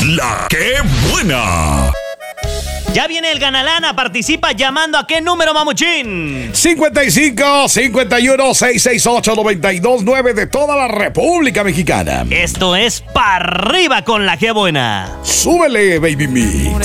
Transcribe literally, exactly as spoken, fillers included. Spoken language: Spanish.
La que buena. Ya viene el Ganalana, participa llamando a qué número, mamuchín. cincuenta y cinco, cincuenta y uno, seiscientos sesenta y ocho, noventa y dos nueve de toda la República Mexicana. Esto es Pa' Arriba con la que buena. Súbele, baby me.